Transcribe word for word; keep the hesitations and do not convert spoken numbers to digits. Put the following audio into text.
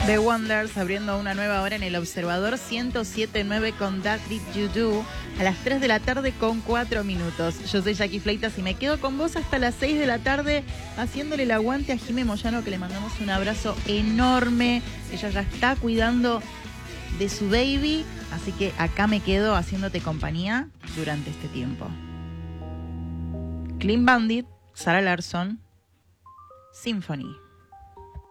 The Wonders abriendo una nueva hora en El Observador ciento siete punto nueve con That Did You Do a las tres de la tarde con cuatro minutos. Yo soy Jackie Fleitas y me quedo con vos hasta las seis de la tarde haciéndole el aguante a Jimé Moyano, que le mandamos un abrazo enorme. Ella ya está cuidando de su baby, así que acá me quedo haciéndote compañía durante este tiempo. Clean Bandit, Sarah Larsson, Symphony.